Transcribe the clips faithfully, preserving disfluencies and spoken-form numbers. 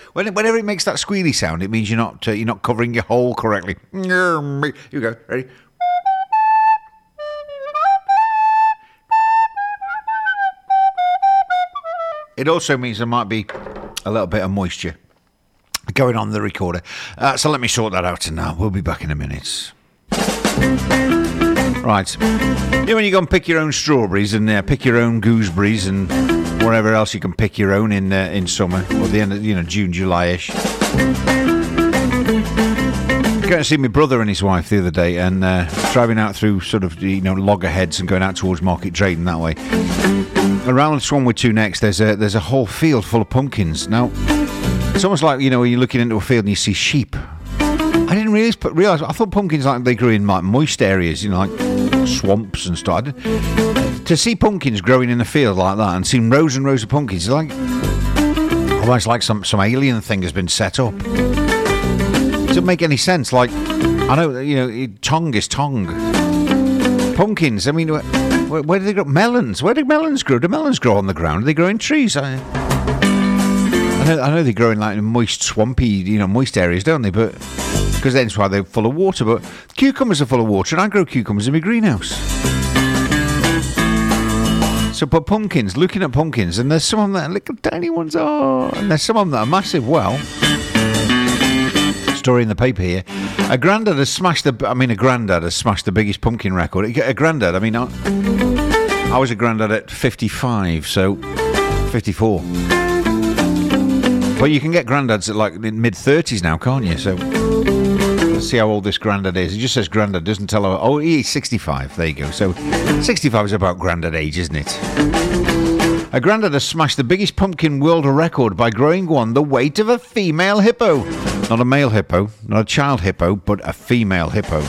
When, whenever it makes that squealy sound, it means you're not uh, you're not covering your hole correctly. Here you go. Ready? It also means there might be a little bit of moisture going on the recorder. Uh, so let me sort that out, and now we'll be back in a minute. Right. You know when you go and pick your own strawberries and uh, pick your own gooseberries and whatever else you can pick your own in uh, in summer, or the end of, you know, June, July-ish. Going to see my brother and his wife the other day, and uh, driving out through sort of, you know, Loggerheads and going out towards Market Drayton that way. Around Swanwood two next, there's a there's a whole field full of pumpkins. Now, it's almost like, you know, you're looking into a field and you see sheep. I didn't realise, but realise I thought pumpkins, like, they grew in like moist areas, you know, like swamps and stuff. To see pumpkins growing in a field like that and seeing rows and rows of pumpkins, it's like almost like some some alien thing has been set up. Doesn't make any sense. Like, I know, you know, tongue is tongue. Pumpkins, I mean, where, where do they grow? Melons. Where do melons grow? Do melons grow on the ground? Do they grow in trees? I, I, know, I know they grow in like moist, swampy, you know, moist areas, don't they? But because that's why they're full of water. But cucumbers are full of water, and I grow cucumbers in my greenhouse. So, but pumpkins, looking at pumpkins, and there's some of them that are little tiny ones, oh, and there's some of them that are massive. Well, story in the paper here. A granddad has smashed the. I mean, a granddad has smashed the biggest pumpkin record. A granddad. I mean, I, I was a granddad at fifty-five, so fifty-four. But you can get granddads at like mid thirties now, can't you? So let's see how old this granddad is. It just says granddad, doesn't tell her. Oh, he's sixty-five. There you go. So sixty-five is about granddad age, isn't it? A granddad has smashed the biggest pumpkin world record by growing one the weight of a female hippo. Not a male hippo, not a child hippo, but a female hippo.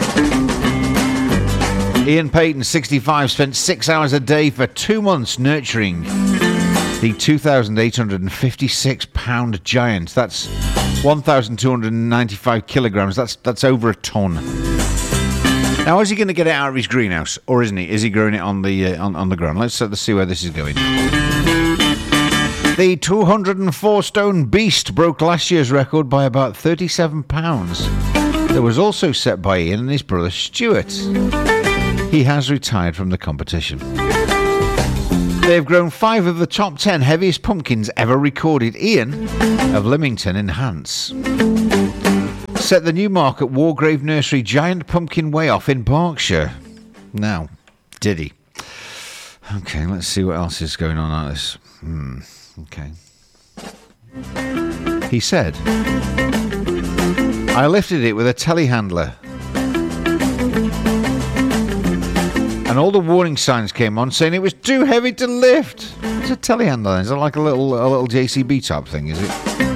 Ian Payton, sixty-five, spent six hours a day for two months nurturing the two thousand eight hundred fifty-six pound giant. That's one thousand two hundred ninety-five kilograms. That's that's over a ton. Now, is he going to get it out of his greenhouse, or isn't he? Is he growing it on the uh, on, on the ground? Let's, uh, let's see where this is going. The two hundred four stone beast broke last year's record by about thirty-seven pounds. That was also set by Ian and his brother Stuart. He has retired from the competition. They've grown five of the top ten heaviest pumpkins ever recorded. Ian of Lymington in Hants set the new mark at Wargrave Nursery Giant Pumpkin Way Off in Berkshire. Now, did he? Okay, let's see what else is going on like this. Hmm. Okay. He said, I lifted it with a telehandler, and all the warning signs came on saying it was too heavy to lift. It's a telehandler. Is it like a little a little J C B type thing, is it?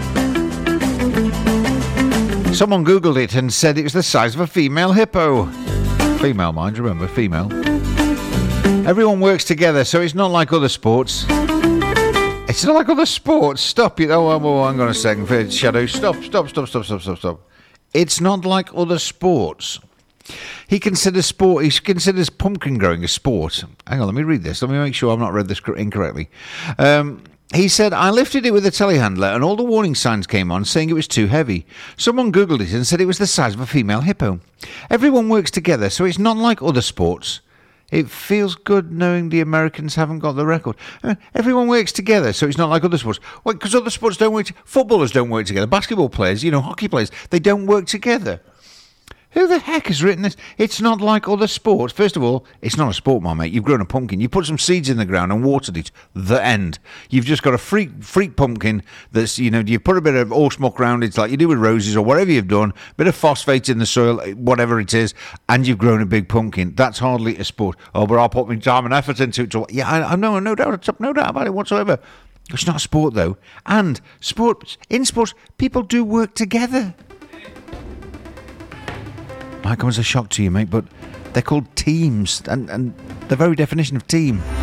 Someone Googled it and said it was the size of a female hippo. Female, mind, remember, female. Everyone works together, so it's not like other sports. It's not like other sports. Stop it. Oh, oh, oh, hang on a second. Shadow, stop, stop, stop, stop, stop, stop, stop. It's not like other sports. He considers sport. He considers pumpkin growing a sport. Hang on, let me read this. Let me make sure I've not read this incorrectly. Um, he said, I lifted it with a telehandler and all the warning signs came on saying it was too heavy. Someone Googled it and said it was the size of a female hippo. Everyone works together, so it's not like other sports. It feels good knowing the Americans haven't got the record. Uh, everyone works together, so it's not like other sports. Well, because other sports don't work. T- footballers don't work together. Basketball players, you know, hockey players, they don't work together. Who the heck has written this? It's not like other sports. First of all, it's not a sport, my mate. You've grown a pumpkin. You put some seeds in the ground and watered it. The end. You've just got a freak freak pumpkin that's, you know, you put a bit of horse muck around it like you do with roses or whatever you've done, a bit of phosphate in the soil, whatever it is, and you've grown a big pumpkin. That's hardly a sport. Oh, but I'll put my time and effort into it. To, yeah, I, I know, no doubt, no doubt about it whatsoever. It's not a sport, though. And sports, in sports, people do work together. Might come as a shock to you, mate, but they're called teams, and, and the very definition of team